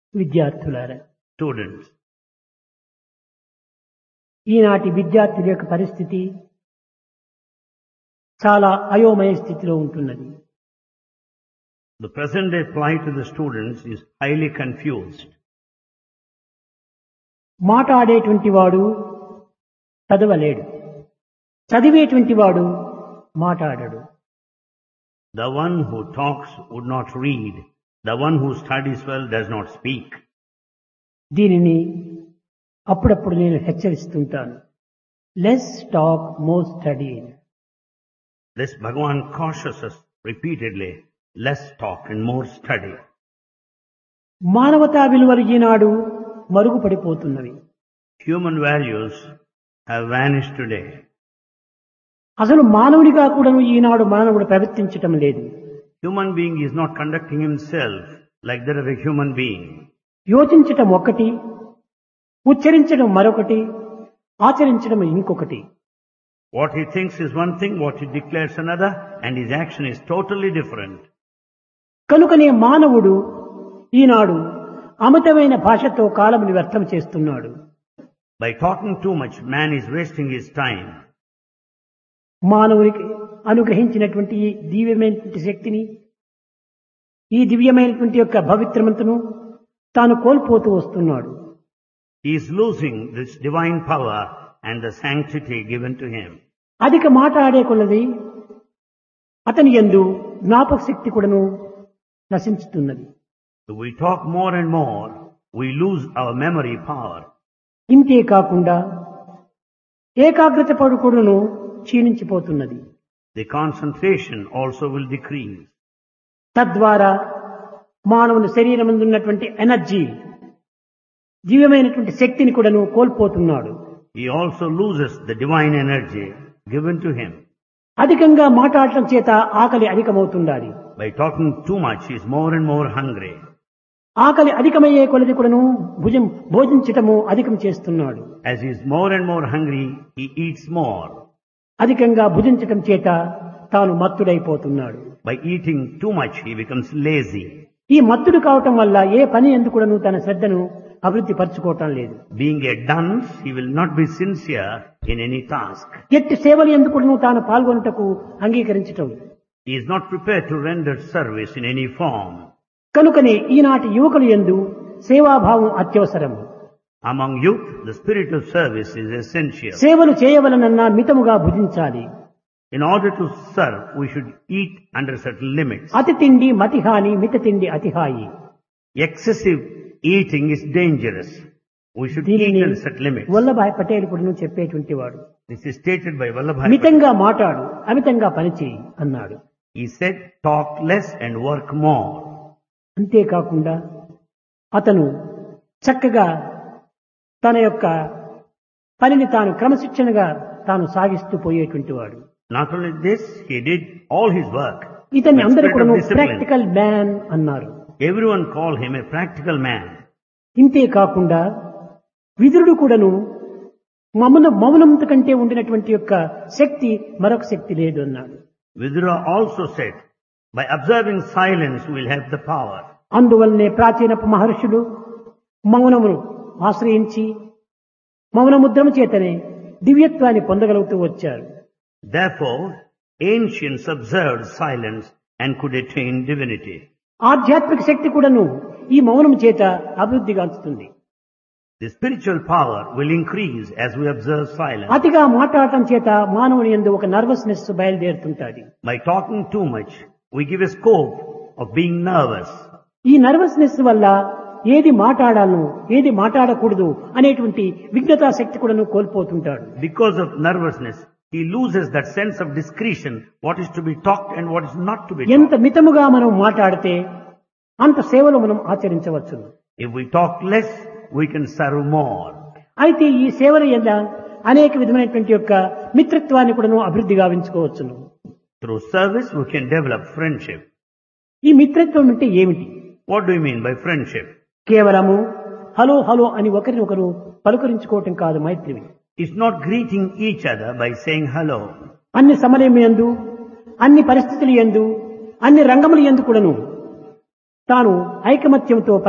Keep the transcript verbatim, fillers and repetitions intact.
విద్యార్థులారా, Students, ఈనాటి విద్యార్థుల యొక్క పరిస్థితి చాలా అయోమయ స్థితిలో ఉంటున్నది. the present day plight of the students is highly confused. మాట్లాడేటువంటి వాడు చదవలేడు, చదివేటువంటి వాడు మాట్లాడడు. The one who talks would not read. The one who studies well does not speak. దీనిని అప్పుడప్పుడు నేను హెచ్చరిస్తుంటాను. Less talk more study. This Bhagavan cautions us repeatedly, less talk and more study. మానవతా విలువలు ఈనాడు మరుగుపడిపోతున్నవి. Human values have vanished today. అసలు మానవుడిగా కూడాను ఈనాడు మానవుడు ప్రవర్తించటం లేదు. Human being is not conducting himself like that of a human being. యోచించటం ఒకటి, ఉచ్చరించడం మరొకటి, ఆచరించడం ఇంకొకటి. What he thinks is one thing, what he declares another, and his action is totally different. కనుకనే మానవుడు ఈనాడు అమితమైన భాషతో కాలముని వ్యర్థం చేస్తున్నాడు. By talking too much, man is wasting his time. మానవునికి అనుగ్రహించినటువంటి ఈ దివ్యమైనటువంటి శక్తిని, ఈ దివ్యమైనటువంటి యొక్క పవిత్రమంతను తాను కోల్పోతూ వస్తున్నాడు. He is losing this divine power and the sanctity given to him. అధిక మాట్లాడే కొలది అతని యందు జ్ఞాపక శక్తి కూడాను నశించుతున్నది. If we talk more and more, we lose our memory power. ఇంతే కాకుండా ఏకాగ్రత పడు కూడాను క్షీణించిపోతున్నది. The concentration also will decrease. తద్వారా మానవుని శరీరమందు ఉన్నటువంటి ఎనర్జీ, దివ్యమైనటువంటి శక్తిని కూడాను కోల్పోతున్నాడు. He also loses the divine energy given to him. అధికంగా మాట్లాడటం చేత ఆకలి అధికమవుతుండాలి. By talking too much, he is more and more hungry. ఆకలి అధికమయ్యే కొలది కూడాను భుజం భోజించటము అధికం చేస్తున్నాడు. As he is more and more hungry, he eats more. అధికంగా భుజించటం చేత తాను మత్తుడైపోతున్నాడు. By eating too much, he becomes lazy. ఈ మత్తుడు కావటం వల్ల ఏ పని ఎందుకు కూడాను తన శ్రద్ధను అభివృద్ధి పరచుకోవటం లేదు. Being a dunce, he will not be sincere in any task. ఎట్టి సేవలు ఎందుకు కూడాను తాను పాల్గొనుటకు అంగీకరించటం. He is not prepared to render service in any form. కనుకనే ఈనాటి యువకులు యందు సేవాభావం అత్యవసరం. Among youth, the spirit of service is essential. సేవలు చేయవలనన్నా మితముగా భుజించాలి. In order to serve, we should eat under certain limits. అతి తిండి మతిహాని, మిత తిండి అతిహాయి. Excessive eating is dangerous. We should eat దీనిని under certain limits. Vallabhbhai Patel కూడా చెప్పేటువంటి వాడు. This is stated by Vallabhai. మితంగా మాట్లాడు, అమితంగా పనిచేయి అన్నాడు. He said, talk less and work more. అంతేకాకుండా అతను చక్కగా తన యొక్క పనిని తాను క్రమశిక్షణగా తాను సాగిస్తూ పోయేటువంటి వాడు. Not only this, he did all his work. ఇతన్ని with అందరూ spirit కూడా of discipline. ప్రాక్టికల్ మ్యాన్ అన్నారు. Everyone called him a practical man. ఇంతే కాకుండా విదురుడు కూడాను మౌన మౌనంత కంటే ఉండినటువంటి యొక్క శక్తి మరొక శక్తి లేదు అన్నాడు. Vidura also said, by observing silence we will have the power. అందువల్లనే ప్రాచీన మహర్షులు మౌనమును ఆశ్రయించి మౌనముద్రము చేతనే దివ్యత్వాన్ని పొందగలుగుతూ వచ్చారు. Therefore, ancients observed silence and could attain divinity. ఆధ్యాత్మిక శక్తి కూడాను ఈ మౌనము చేత అభివృద్ధిగాంచుతుంది. The spiritual power will increase as we observe silence. అతిగా మాట్లాడటం చేత మానవుని యందు ఒక nervousness బయలుదేరుతుంటాది. By talking too much, we give a scope of being nervous. ఈ నర్వస్నెస్ వల్ల ఏది మాట్లాడాలను ఏది మాట్లాడకూడదు అనేటువంటి విజ్ఞతా శక్తి కూడాను కోల్పోతుంటాడు. Because of nervousness, he loses that sense of discretion, what is to be talked and what is not to be ఎంత talked. మితముగా మనం మాట్లాడితే అంత సేవలు మనం ఆచరించవచ్చు. If we talk less, we can serve more. అయితే ఈ సేవల యందు అనేక విధమైనటువంటి యొక్క మిత్రత్వాన్ని కూడాను అభివృద్ధి గావించుకోవచ్చును. Through service, we can develop friendship. ఈ మిత్రత్వం అంటే ఏమిటి? What do you mean by friendship? కేవలము హలో హలో అని ఒకరినొకరు పలుకరించుకోవటం కాదు మైత్రి. It's not greeting each other by saying hello. అన్ని సమయం యందు, అన్ని పరిస్థితుల యందు, అన్ని రంగముల యందు కూడాను తాను ఐకమత్యంతో